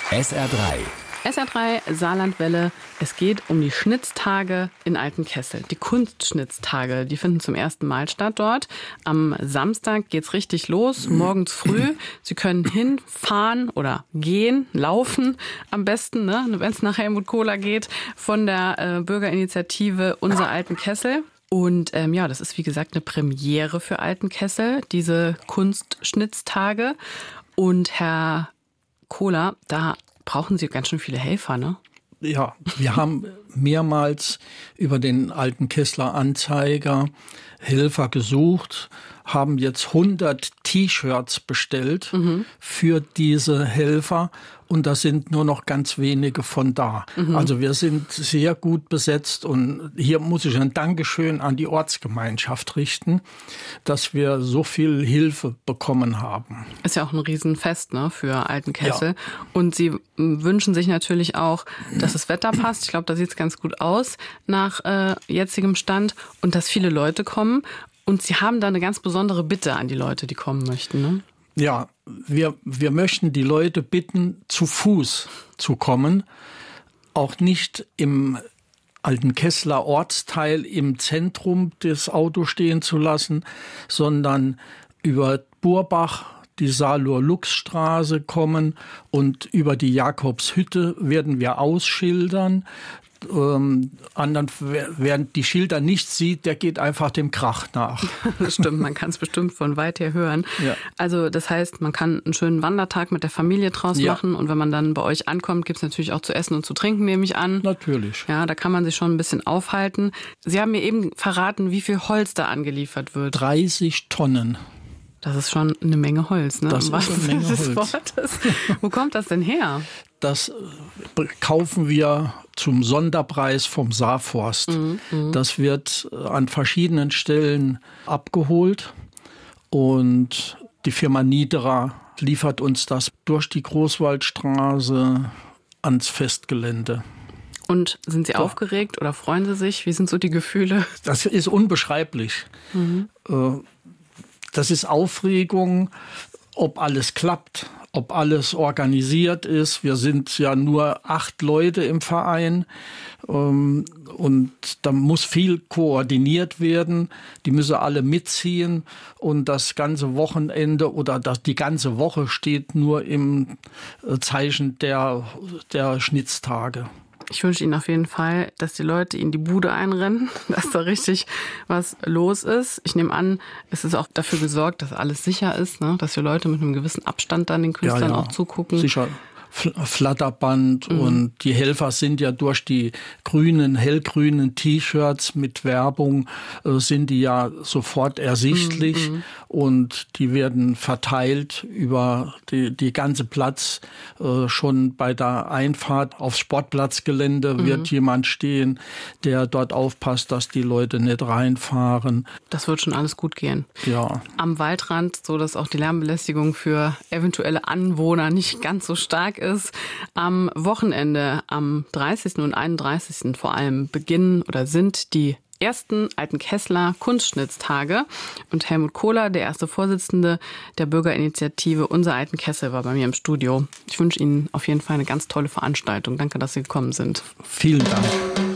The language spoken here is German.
SR3. SR3 Saarlandwelle. Es geht um die Schnitztage in Altenkessel. Die Kunstschnitztage, die finden zum ersten Mal statt dort. Am Samstag geht's richtig los, morgens früh. Sie können hinfahren oder gehen, laufen am besten, ne, wenn es nach Helmut Kohler geht, von der Bürgerinitiative Unser Altenkessel. Und ja, das ist wie gesagt eine Premiere für Altenkessel, diese Kunstschnitztage. Und Herr Kohler, da brauchen Sie ganz schön viele Helfer, ne? Ja, wir haben mehrmals über den Altenkesseler Anzeiger Helfer gesucht, haben jetzt 100 T-Shirts bestellt für diese Helfer und da sind nur noch ganz wenige von da. Also wir sind sehr gut besetzt und hier muss ich ein Dankeschön an die Ortsgemeinschaft richten, dass wir so viel Hilfe bekommen haben. Ist ja auch ein Riesenfest, ne, für Altenkessel. Ja. Und Sie wünschen sich natürlich auch, dass das Wetter passt. Ich glaube, da sieht es ganz gut aus nach jetzigem Stand und dass viele Leute kommen. Und Sie haben da eine ganz besondere Bitte an die Leute, die kommen möchten, ne? Ja, wir möchten die Leute bitten, zu Fuß zu kommen, auch nicht im Altenkesseler Ortsteil im Zentrum das Auto stehen zu lassen, sondern über Burbach, die Saarlohr-Lux-Straße kommen und über die Jakobshütte werden wir ausschildern. Anderen, wer die Schilder nicht sieht, der geht einfach dem Krach nach. Das stimmt, man kann es bestimmt von weit her hören. Ja. Also das heißt, man kann einen schönen Wandertag mit der Familie draus machen und wenn man dann bei euch ankommt, gibt es natürlich auch zu essen und zu trinken, nehme ich an. Natürlich. Ja, da kann man sich schon ein bisschen aufhalten. Sie haben mir eben verraten, wie viel Holz da angeliefert wird. 30 Tonnen. Das ist schon eine Menge Holz, ne? Das ist eine Menge Holz. Wo kommt das denn her? Das kaufen wir zum Sonderpreis vom Saarforst. Das wird an verschiedenen Stellen abgeholt und die Firma Niederer liefert uns das durch die Großwaldstraße ans Festgelände. Und sind Sie aufgeregt oder freuen Sie sich? Wie sind so die Gefühle? Das ist unbeschreiblich. Das ist Aufregung, ob alles klappt, ob alles organisiert ist. Wir sind ja nur 8 Leute im Verein und da muss viel koordiniert werden. Die müssen alle mitziehen und das ganze Wochenende oder die ganze Woche steht nur im Zeichen der Schnitztage. Ich wünsche Ihnen auf jeden Fall, dass die Leute Ihnen die Bude einrennen, dass da richtig was los ist. Ich nehme an, es ist auch dafür gesorgt, dass alles sicher ist, ne? Dass die Leute mit einem gewissen Abstand dann den Künstlern auch zugucken. Sicher. Flatterband und die Helfer sind ja durch die hellgrünen T-Shirts mit Werbung sind die ja sofort ersichtlich und die werden verteilt über die ganze Platz. Schon bei der Einfahrt aufs Sportplatzgelände wird jemand stehen, der dort aufpasst, dass die Leute nicht reinfahren. Das wird schon alles gut gehen. Ja. Am Waldrand, so dass auch die Lärmbelästigung für eventuelle Anwohner nicht ganz so stark ist. Am Wochenende, am 30. und 31. vor allem sind die ersten Altenkesseler Kunstschnitztage. Und Helmut Kohler, der erste Vorsitzende der Bürgerinitiative Unser Altenkessel, war bei mir im Studio. Ich wünsche Ihnen auf jeden Fall eine ganz tolle Veranstaltung. Danke, dass Sie gekommen sind. Vielen Dank.